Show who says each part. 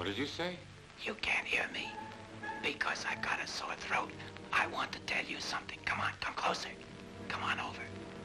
Speaker 1: What did you say?
Speaker 2: You can't hear me because I got a sore throat. I want to tell you something. Come on, come closer. Come on over.